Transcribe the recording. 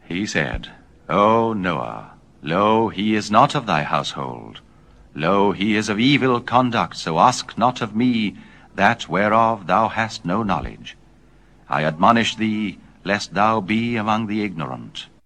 He said, O Noah, lo, he is not of thy household. Lo, he is of evil conduct, so ask not of me that whereof thou hast no knowledge. I admonish thee, lest thou be among the ignorant.